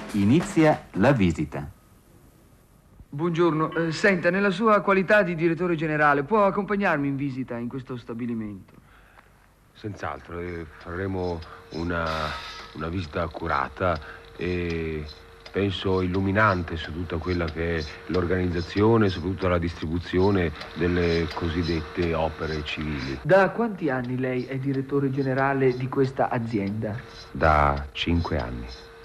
Inizia la visita. Buongiorno, senta, nella sua qualità di direttore generale, può accompagnarmi in visita in questo stabilimento? Senz'altro, faremo una visita accurata e penso illuminante su tutta quella che è l'organizzazione, soprattutto la distribuzione delle cosiddette opere civili. Da quanti anni lei è direttore generale di questa azienda? Da 5 anni.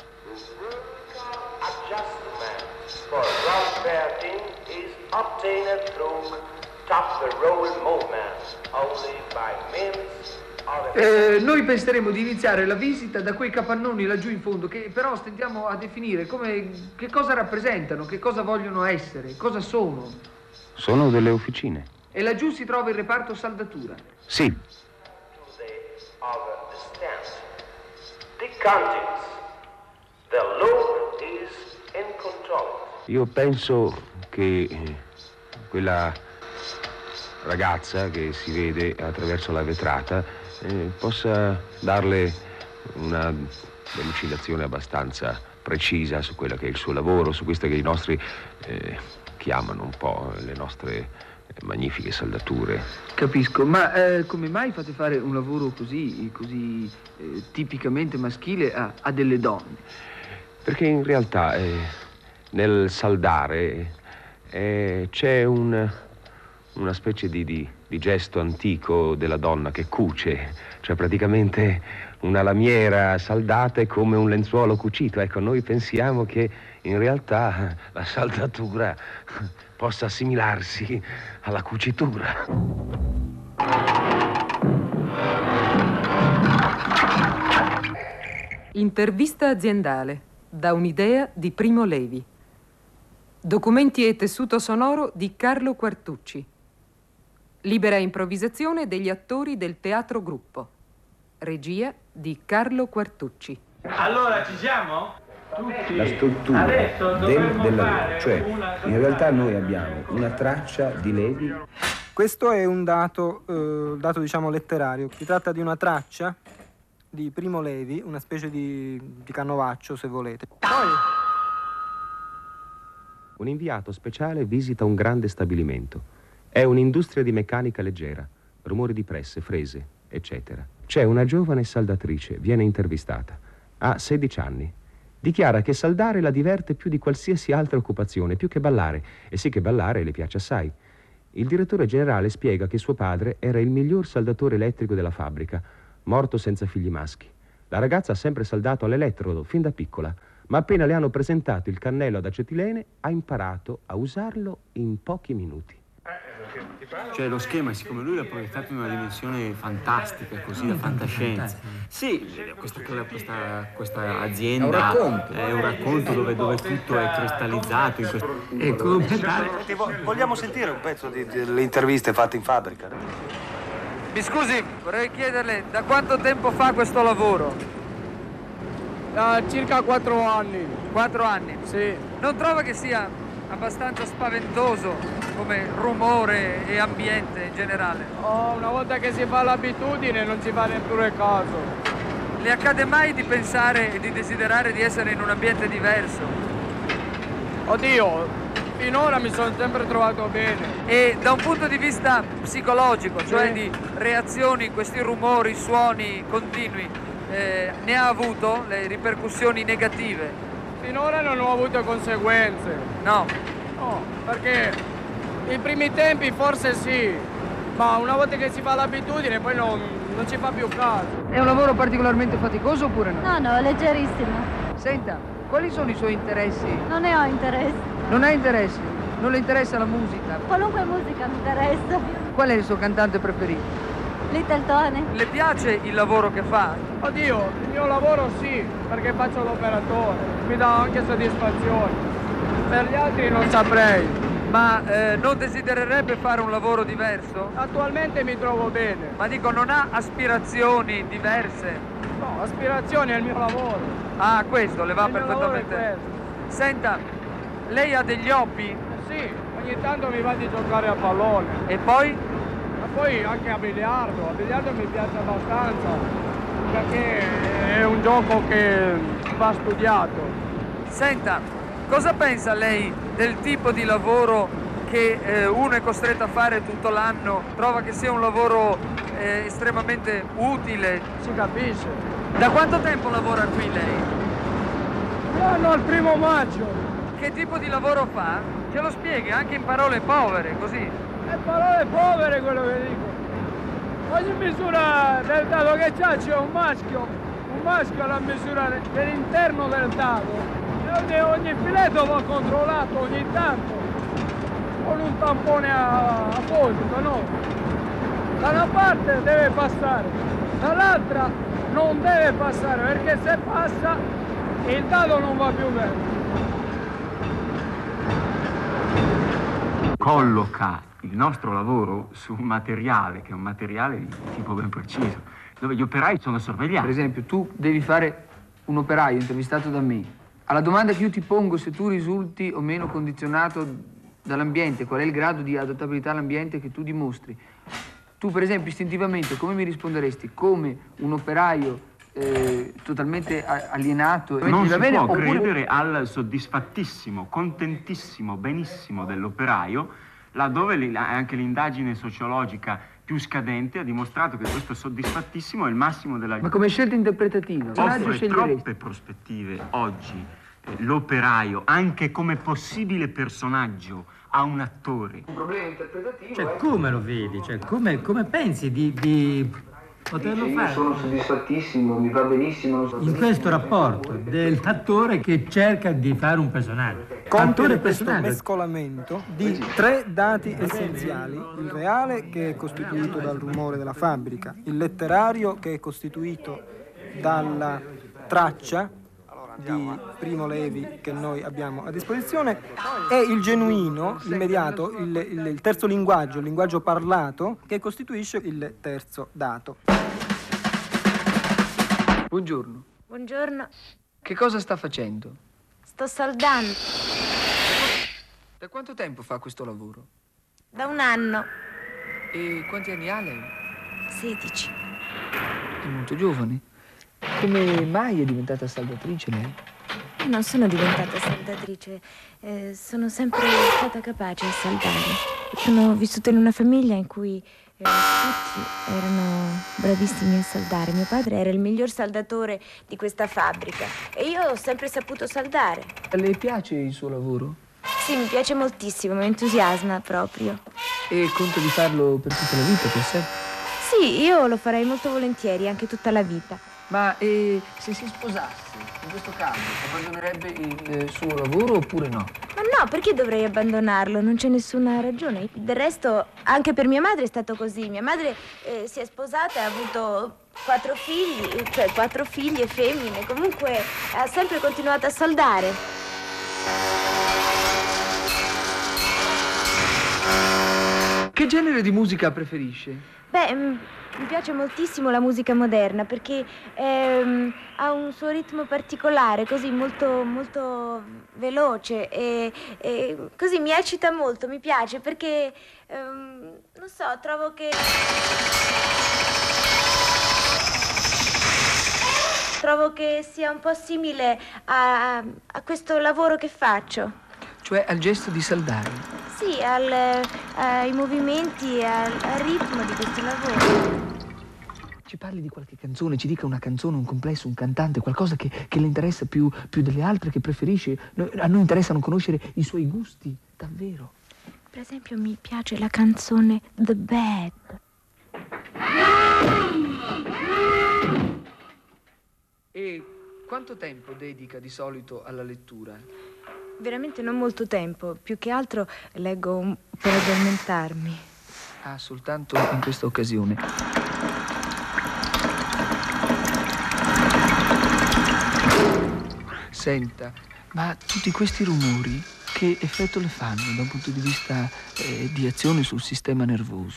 Noi penseremo di iniziare la visita da quei capannoni laggiù in fondo, che però stentiamo a definire che cosa rappresentano, che cosa vogliono essere, cosa sono. Sono delle officine. E laggiù si trova il reparto saldatura. Sì. Io penso che quella ragazza che si vede attraverso la vetrata possa darle una delucidazione abbastanza precisa su quella che è il suo lavoro, su queste che i nostri chiamano un po' le nostre magnifiche saldature. Capisco, ma come mai fate fare un lavoro così tipicamente maschile a delle donne? Perché in realtà nel saldare c'è una specie di gesto antico della donna che cuce, cioè praticamente una lamiera saldata è come un lenzuolo cucito. Ecco, noi pensiamo che in realtà la saldatura possa assimilarsi alla cucitura. Intervista aziendale, da un'idea di Primo Levi. Documenti e tessuto sonoro di Carlo Quartucci. Libera improvvisazione degli attori del Teatro Gruppo. Regia di Carlo Quartucci. Allora, ci siamo? Tutti. La struttura Adesso della Levi, cioè in realtà noi abbiamo una traccia di Levi. Questo è un dato diciamo letterario. Si tratta di una traccia di Primo Levi, una specie di canovaccio, se volete. Poi un inviato speciale visita un grande stabilimento. È un'industria di meccanica leggera, rumori di presse, frese, eccetera. C'è una giovane saldatrice, viene intervistata. Ha 16 anni. Dichiara che saldare la diverte più di qualsiasi altra occupazione, più che ballare. E sì che ballare le piace assai. Il direttore generale spiega che suo padre era il miglior saldatore elettrico della fabbrica, morto senza figli maschi. La ragazza ha sempre saldato all'elettrodo, fin da piccola, ma appena le hanno presentato il cannello ad acetilene, ha imparato a usarlo in pochi minuti. Cioè lo schema, siccome lui l'ha proiettato in una dimensione fantastica, così da fantascienza. Sì, questa azienda è un racconto dove tutto è cristallizzato in questo. E come tale. Vogliamo sentire un pezzo delle interviste fatte in fabbrica? Mi scusi, vorrei chiederle da quanto tempo fa questo lavoro? da circa 4 anni. 4 anni? Sì. Non trova che sia abbastanza spaventoso come rumore e ambiente in generale? Oh, una volta che si fa l'abitudine non ci fa neppure caso. Le accade mai di pensare e di desiderare di essere in un ambiente diverso? Oddio, finora mi sono sempre trovato bene. E da un punto di vista psicologico, cioè di reazioni, questi rumori, suoni continui, ne ha avuto le ripercussioni negative? Finora non ho avuto conseguenze. No? No, perché i primi tempi forse sì, ma una volta che si fa l'abitudine poi non ci fa più caso. È un lavoro particolarmente faticoso oppure no? No, no, leggerissimo. Senta, quali sono i suoi interessi? Non ne ho interessi. Non ha interessi? Non le interessa la musica? Qualunque musica mi interessa. Qual è il suo cantante preferito? Little Tony. Le piace il lavoro che fa? Oddio, il mio lavoro sì, perché faccio l'operatore, mi dà anche soddisfazione. Per gli altri non saprei. Ma non desidererebbe fare un lavoro diverso? Attualmente mi trovo bene. Ma dico, non ha aspirazioni diverse? No, aspirazioni è il mio lavoro. Ah, questo le va il perfettamente. Mio lavoro è questo. Senta, lei ha degli hobby? Sì, ogni tanto mi va di giocare a pallone. E poi? E poi anche a biliardo mi piace abbastanza, perché è un gioco che va studiato. Senta, cosa pensa lei del tipo di lavoro che uno è costretto a fare tutto l'anno? Trova che sia un lavoro estremamente utile? Si capisce. Da quanto tempo lavora qui lei? L'anno al 1° maggio. Che tipo di lavoro fa? Ce lo spieghi anche in parole povere, così. È parole povere quello che dico. Ogni misura del dado che c'è un maschio alla misura dell'interno del dado. E ogni filetto va controllato ogni tanto con un tampone apposito, no? Da una parte deve passare, dall'altra non deve passare, perché se passa il dado non va più bene. Colloca il nostro lavoro su un materiale che è un materiale di tipo ben preciso, dove gli operai sono sorvegliati. Per esempio, tu devi fare un operaio intervistato da me. Alla domanda che io ti pongo se tu risulti o meno condizionato dall'ambiente, qual è il grado di adattabilità all'ambiente che tu dimostri, tu per esempio istintivamente come mi risponderesti? Come un operaio totalmente alienato? Non si bene, può oppure... credere al soddisfattissimo, contentissimo, benissimo dell'operaio, laddove anche l'indagine sociologica più scadente ha dimostrato che questo soddisfattissimo è il massimo della... Ma come scelta interpretativa? Offre troppe prospettive oggi l'operaio, anche come possibile personaggio, a un attore. Un problema interpretativo. Cioè, come lo vedi? Cioè, come pensi di poterlo fare? Io sono soddisfattissimo, mi va benissimo. In questo rapporto dell'attore che cerca di fare un personaggio. Compiere questo mescolamento di 3 dati essenziali: il reale, che è costituito dal rumore della fabbrica, il letterario, che è costituito dalla traccia di Primo Levi che noi abbiamo a disposizione, e il genuino, immediato, il terzo linguaggio, il linguaggio parlato, che costituisce il terzo dato. Buongiorno. Buongiorno. Che cosa sta facendo? Sto saldando. Da quanto tempo fa questo lavoro? Da 1 anno. E quanti anni ha lei? 16. È molto giovane. Come mai è diventata saldatrice lei? Io non sono diventata saldatrice, sono sempre stata capace a saldare. Sono vissuta in una famiglia in cui tutti erano bravissimi a saldare. Mio padre era il miglior saldatore di questa fabbrica e io ho sempre saputo saldare. Le piace il suo lavoro? Sì, mi piace moltissimo, mi entusiasma proprio. E conta di farlo per tutta la vita, per sempre? Sì, io lo farei molto volentieri, anche tutta la vita. Ma se si sposasse, in questo caso, abbandonerebbe il suo lavoro oppure no? Ma no, perché dovrei abbandonarlo? Non c'è nessuna ragione. Del resto, anche per mia madre è stato così. Mia madre si è sposata e ha avuto 4 figli, cioè 4 figlie femmine. Comunque ha sempre continuato a saldare. Che genere di musica preferisce? Beh, mi piace moltissimo la musica moderna perché ha un suo ritmo particolare, così molto, molto veloce e così mi eccita molto, mi piace perché, non so, trovo che sia un po' simile a questo lavoro che faccio. Cioè al gesto di saldare? Sì, ai movimenti e al ritmo di questo lavoro. Ci parli di qualche canzone, ci dica una canzone, un complesso, un cantante, qualcosa che le interessa più delle altre, che preferisce. A noi interessano conoscere i suoi gusti, davvero. Per esempio mi piace la canzone The Bad. E quanto tempo dedica di solito alla lettura? Veramente non molto tempo, più che altro leggo per addormentarmi. Ah, soltanto in questa occasione. Senta, ma tutti questi rumori che effetto le fanno da un punto di vista di azione sul sistema nervoso?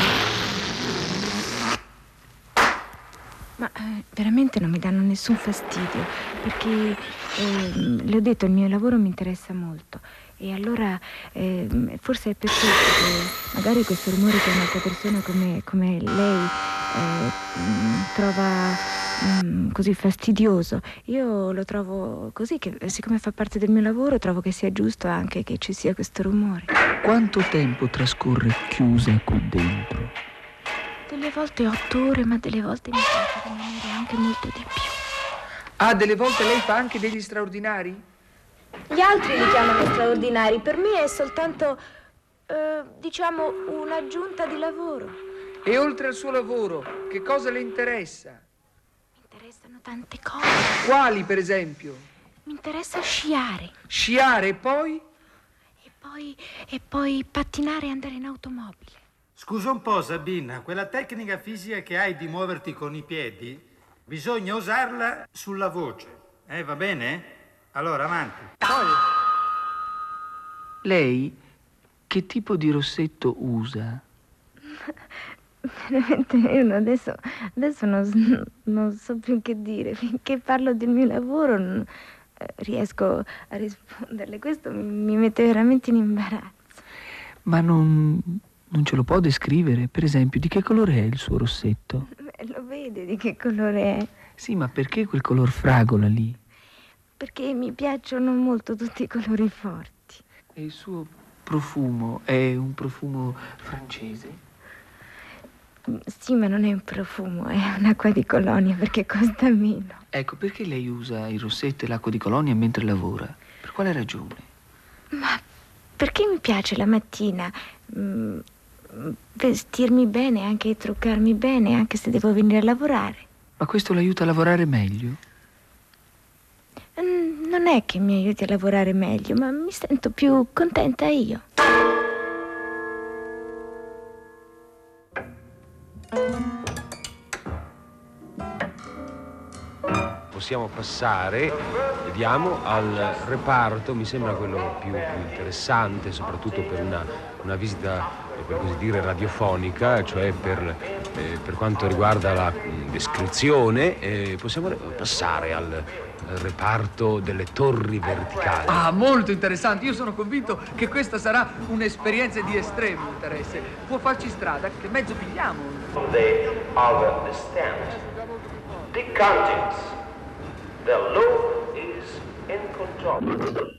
Ma veramente non mi danno nessun fastidio, perché le ho detto, il mio lavoro mi interessa molto. E allora forse è per questo che magari questo rumore che un'altra persona come lei trova così fastidioso. Io lo trovo così, che siccome fa parte del mio lavoro, trovo che sia giusto anche che ci sia questo rumore. Quanto tempo trascorre chiusa qui dentro? Delle volte 8 ore, ma delle volte mi piace rimanere anche molto di più. Ah, delle volte lei fa anche degli straordinari? Gli altri li chiamano straordinari, per me è soltanto, diciamo, un'aggiunta di lavoro. E oltre al suo lavoro, che cosa le interessa? Mi interessano tante cose. Quali, per esempio? Mi interessa sciare. Sciare e poi? E poi pattinare e andare in automobile. Scusa un po', Sabina, quella tecnica fisica che hai di muoverti con i piedi, bisogna usarla sulla voce. Va bene? Allora, avanti. Lei che tipo di rossetto usa? Veramente io adesso non so più che dire. Finché parlo del mio lavoro non riesco a risponderle. Questo mi mette veramente in imbarazzo. Ma non ce lo può descrivere? Per esempio, di che colore è il suo rossetto? Lo vede di che colore è? Sì, ma perché quel color fragola lì? Perché mi piacciono molto tutti i colori forti. E il suo profumo è un profumo francese? Sì, ma non è un profumo, è un'acqua di colonia perché costa meno. Ecco, perché lei usa il rossetto e l'acqua di colonia mentre lavora? Per quale ragione? Ma perché mi piace la mattina vestirmi bene, anche truccarmi bene, anche se devo venire a lavorare. Ma questo l'aiuta a lavorare meglio? Non è che mi aiuti a lavorare meglio, ma mi sento più contenta io. Possiamo passare, vediamo, al reparto, mi sembra quello più interessante, soprattutto per una visita, per così dire, radiofonica, cioè per quanto riguarda la descrizione. Possiamo passare al reparto delle torri verticali. Ah, molto interessante. Io sono convinto che questa sarà un'esperienza di estremo interesse. Può farci strada? Che mezzo pigliamo? They understand the contents. The law is in control.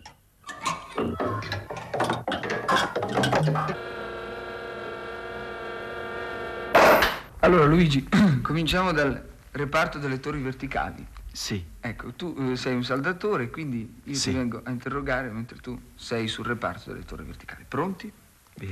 Allora, Luigi, cominciamo dal reparto delle torri verticali. Sì. Ecco, tu sei un saldatore, quindi io Sì. ti vengo a interrogare mentre tu sei sul reparto delle torri verticali. Pronti? Via.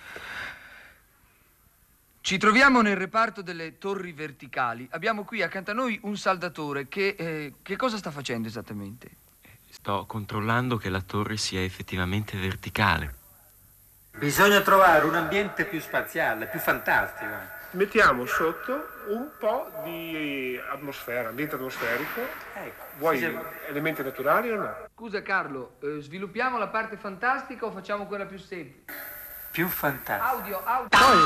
Ci troviamo nel reparto delle torri verticali. Abbiamo qui accanto a noi un saldatore che cosa sta facendo esattamente? Sto controllando che la torre sia effettivamente verticale. Bisogna trovare un ambiente più spaziale, più fantastico. Mettiamo sotto un po' di atmosfera, ambiente atmosferico. Ecco. Vuoi elementi naturali o no? Scusa Carlo, sviluppiamo la parte fantastica o facciamo quella più semplice? Più fantastico. Audio.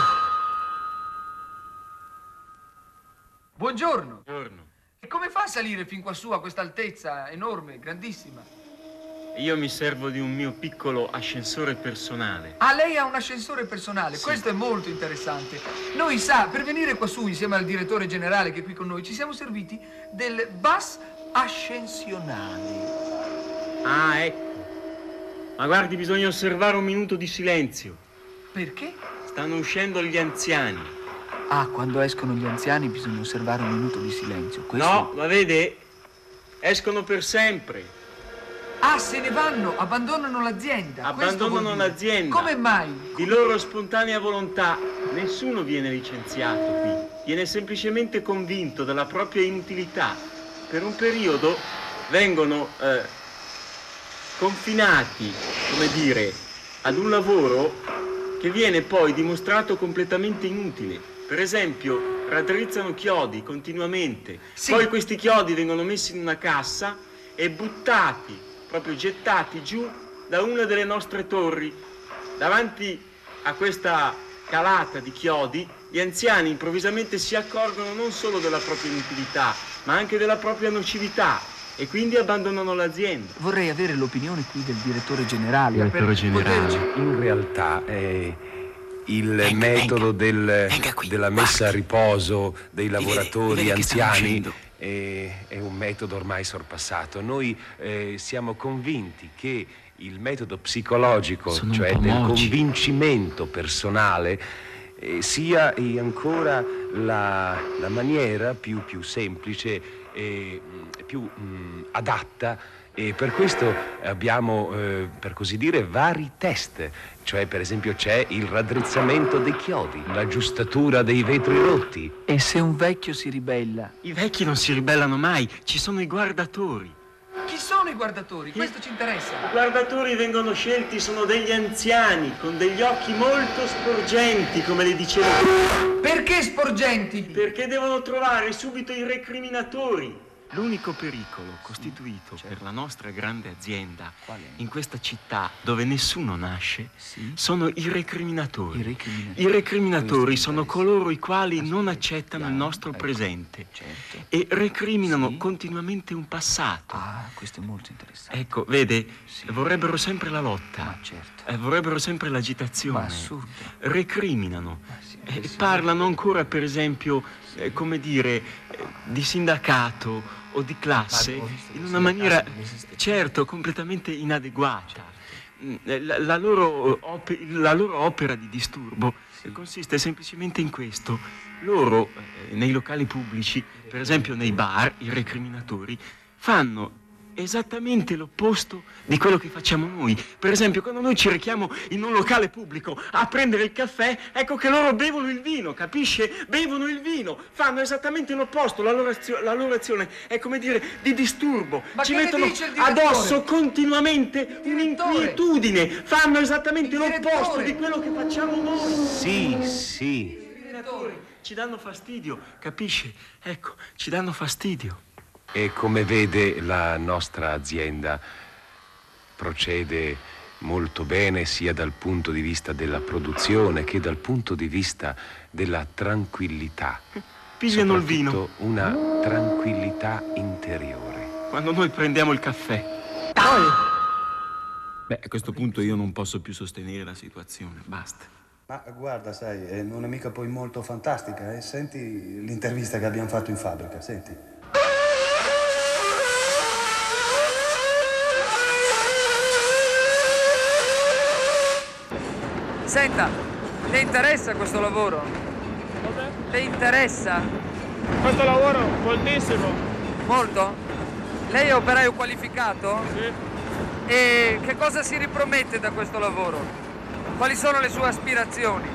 Buongiorno. Buongiorno. E come fa a salire fin quassù a questa altezza enorme, grandissima? Io mi servo di un mio piccolo ascensore personale. Ah, lei ha un ascensore personale, sì. Questo è molto interessante. Noi, sa, per venire quassù insieme al direttore generale che è qui con noi, ci siamo serviti del bus ascensionale. Ah, ecco. Ma guardi, bisogna osservare un minuto di silenzio. Perché? Stanno uscendo gli anziani. Ah, quando escono gli anziani bisogna osservare un minuto di silenzio. Questo... No, ma vede, escono per sempre. Ah, se ne vanno, abbandonano l'azienda. Abbandonano l'azienda. Come mai? Di loro spontanea volontà. Nessuno viene licenziato qui. Viene semplicemente convinto della propria inutilità. Per un periodo vengono confinati, come dire, ad un lavoro che viene poi dimostrato completamente inutile. Per esempio, raddrizzano chiodi continuamente. Sì. Poi questi chiodi vengono messi in una cassa e buttati, proprio gettati giù da una delle nostre torri. Davanti a questa calata di chiodi, gli anziani improvvisamente si accorgono non solo della propria inutilità, ma anche della propria nocività e quindi abbandonano l'azienda. Vorrei avere l'opinione qui del direttore generale. Direttore generale. In realtà il metodo della messa a riposo dei lavoratori anziani è un metodo ormai sorpassato. Noi siamo convinti che il metodo psicologico, cioè del convincimento personale, sia ancora la maniera più semplice e più adatta. E per questo abbiamo, per così dire, vari test. Cioè, per esempio, c'è il raddrizzamento dei chiodi, l'aggiustatura dei vetri rotti. E se un vecchio si ribella? I vecchi non si ribellano mai, ci sono i guardatori. Chi sono i guardatori? Questo ci interessa. I guardatori vengono scelti, sono degli anziani, con degli occhi molto sporgenti, come le dicevo. Perché sporgenti? Perché devono trovare subito i recriminatori. L'unico pericolo costituito per la nostra grande azienda in questa città dove nessuno nasce sono i recriminatori. I recriminatori sono coloro i quali non accettano il nostro presente e recriminano continuamente un passato. Questo è molto interessante. Ecco, vede, vorrebbero sempre la lotta, vorrebbero sempre l'agitazione. Ma assurdo. Recriminano. Parlano ancora, per esempio, come dire, di sindacato o di classe in una maniera, certo, completamente inadeguata. La loro opera di disturbo consiste semplicemente in questo. Loro, nei locali pubblici, per esempio nei bar, i recriminatori, fanno esattamente l'opposto di quello che facciamo noi. Per esempio, quando noi ci rechiamo in un locale pubblico a prendere il caffè, ecco che loro bevono il vino, capisce? Bevono il vino, fanno esattamente l'opposto. La loro azione è, come dire, di disturbo. Ma ci che mettono ne dice il direttore? addosso continuamente un'inquietudine. Fanno esattamente l'opposto di quello che facciamo noi. Sì. Ci danno fastidio, capisce? Ecco, ci danno fastidio. E come vede, la nostra azienda procede molto bene sia dal punto di vista della produzione che dal punto di vista della tranquillità. Pigliano il vino. Soprattutto una tranquillità interiore. Quando noi prendiamo il caffè. Beh, a questo punto io non posso più sostenere la situazione, basta. Ma guarda, sai, non è mica poi molto fantastica, eh? Senti l'intervista che abbiamo fatto in fabbrica, senti. Senta, le interessa questo lavoro? Come? Le interessa? Questo lavoro moltissimo. Molto? Lei è operaio qualificato? Sì. E che cosa si ripromette da questo lavoro? Quali sono le sue aspirazioni?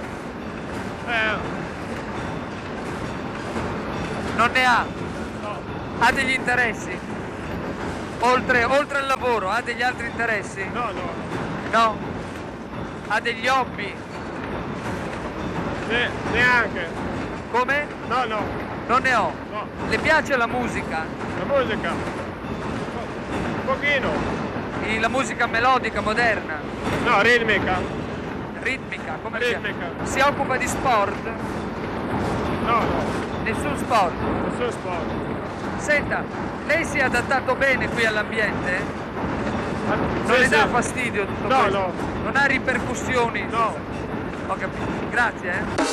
Non ne ha? No. Ha degli interessi? Oltre al lavoro, ha degli altri interessi? No. No? Ha degli hobby? Neanche. Come? No. Non ne ho? No. Le piace la musica? La musica? Un pochino. La musica melodica, moderna? No, ritmica. Ritmica? Come Ritmica. Si occupa di sport? No. Nessun sport? Nessun sport. Senta, lei si è adattato bene qui all'ambiente? Non le dà fastidio tutto questo? No. Non ha ripercussioni? No. Ho capito. Grazie,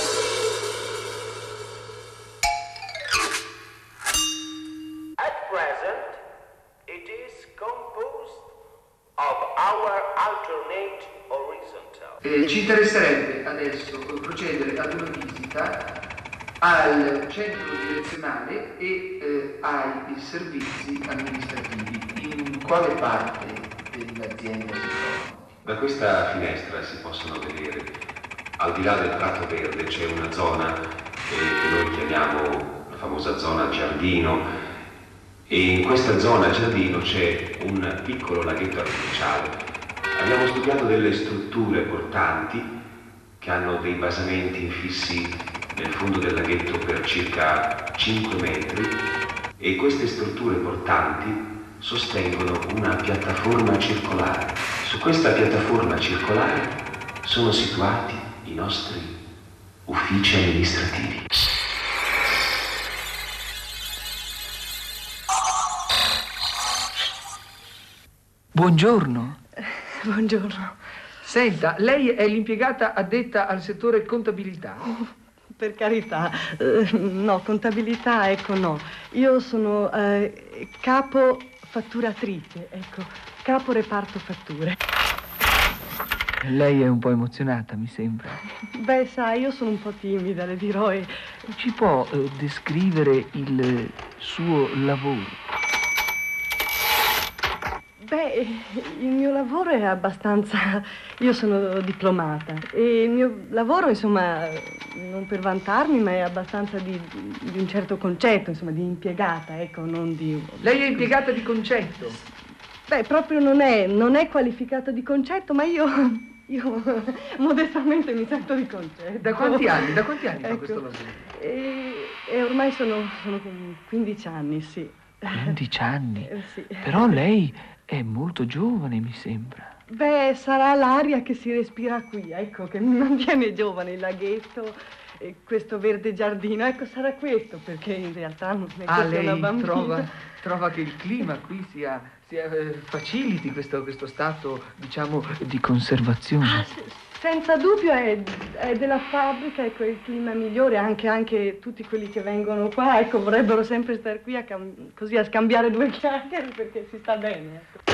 At present, it is composed of our alternate horizontal. Ci interesserebbe adesso procedere ad una visita al centro direzionale e ai servizi amministrativi. In quale parte dell'azienda si trova? Da questa finestra si possono vedere, al di là del prato verde, c'è una zona che noi chiamiamo la famosa zona giardino, e in questa zona giardino c'è un piccolo laghetto artificiale. Abbiamo studiato delle strutture portanti che hanno dei basamenti infissi nel fondo del laghetto per circa 5 metri, e queste strutture portanti sostengono una piattaforma circolare. Su questa piattaforma circolare sono situati i nostri uffici amministrativi. Buongiorno. Buongiorno. Senta, lei è l'impiegata addetta al settore contabilità? Per carità, no, contabilità, ecco no. Io sono capo fatturatrice, ecco, capo reparto fatture. Lei è un po' emozionata, mi sembra. Beh, sai, io sono un po' timida, le dirò. Ci può descrivere il suo lavoro? Beh, il mio lavoro è abbastanza... Io sono diplomata e il mio lavoro, insomma, non per vantarmi, ma è abbastanza di un certo concetto, insomma, di impiegata, ecco, non di... Lei è impiegata di concetto? Beh, proprio non è qualificata di concetto, ma io modestamente mi sento di concetto. Da quanti anni? Da quanti anni ecco, fa questo lavoro? E ormai sono 15 anni, sì. 15 anni? Sì. Però lei è molto giovane, mi sembra. Beh, sarà l'aria che si respira qui, ecco, che mi mantiene giovane, il laghetto, e questo verde giardino, ecco, sarà questo, perché in realtà non è che sia una bambina. Trova che il clima qui faciliti questo stato, diciamo, di conservazione? Senza dubbio è della fabbrica, ecco, il clima migliore, anche tutti quelli che vengono qua, ecco, vorrebbero sempre stare qui così a scambiare due chiacchiere, perché si sta bene, ecco.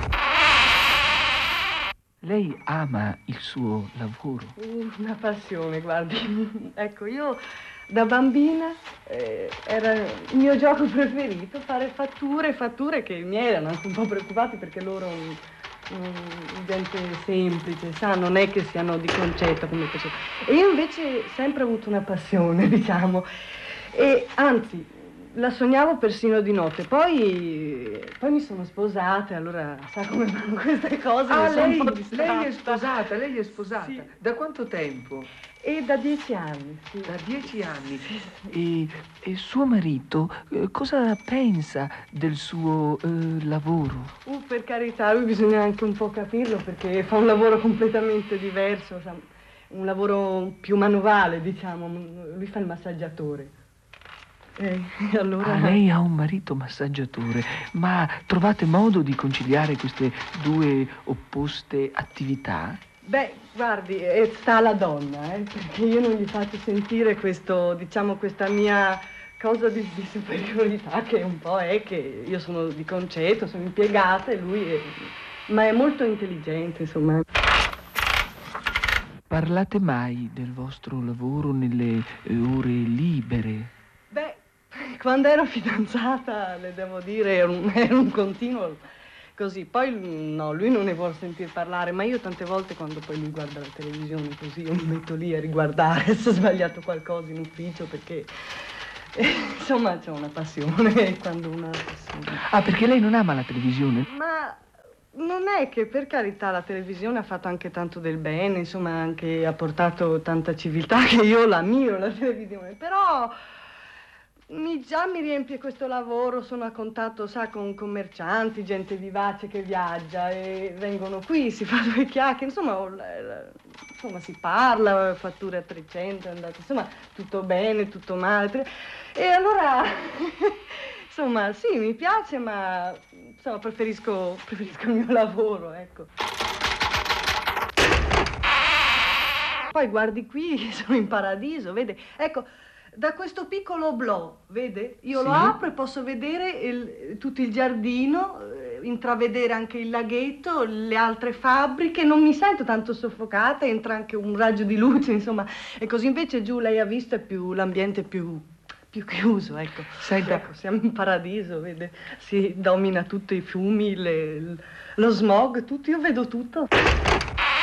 Lei ama il suo lavoro? Una passione, guardi. Ecco, io da bambina era il mio gioco preferito, fare fatture che mi erano anche un po' preoccupati perché loro, gente semplice, sa, non è che siano di concetto come facevo. E io invece sempre ho avuto una passione, diciamo, e anzi... La sognavo persino di notte, poi mi sono sposata, allora sa come vanno queste cose. Lei è sposata, Sì. Da quanto tempo? E da 10 anni, sì. Da 10 anni. E suo marito cosa pensa del suo lavoro? Per carità, lui bisogna anche un po' capirlo perché fa un lavoro completamente diverso, sa, un lavoro più manuale, diciamo, lui fa il massaggiatore. Allora... Lei ha un marito massaggiatore, ma trovate modo di conciliare queste due opposte attività? Beh, guardi, sta alla donna, perché io non gli faccio sentire questo, diciamo, questa mia cosa di superiorità che un po' è che io sono di concetto, sono impiegata e lui è... ma è molto intelligente, insomma. Parlate mai del vostro lavoro nelle ore libere? Beh, quando ero fidanzata, le devo dire, era un continuo così. Poi no, lui non ne vuol sentir parlare, ma io tante volte quando poi lui guarda la televisione così, io mi metto lì a riguardare se ho sbagliato qualcosa in ufficio, perché insomma c'ho una passione quando una passione. Ah, perché lei non ama la televisione? Ma non è che, per carità, la televisione ha fatto anche tanto del bene, insomma, anche ha portato tanta civiltà, che io l'ammiro la televisione, però già mi riempie questo lavoro, sono a contatto, sa, con commercianti, gente vivace che viaggia e vengono qui, si fa due chiacchiere, insomma si parla, fatture a 300, insomma tutto bene, tutto male. E allora, insomma, sì, mi piace, ma insomma preferisco il mio lavoro, ecco. Poi guardi qui, sono in paradiso, vede? Ecco, da questo piccolo oblò, vede? Io lo apro e posso vedere tutto il giardino, intravedere anche il laghetto, le altre fabbriche, non mi sento tanto soffocata, entra anche un raggio di luce, insomma. E così invece giù lei ha visto è l'ambiente più chiuso, ecco. Senta, ecco, siamo in paradiso, vede? Si domina tutto, i fumi, lo smog, tutto, io vedo tutto.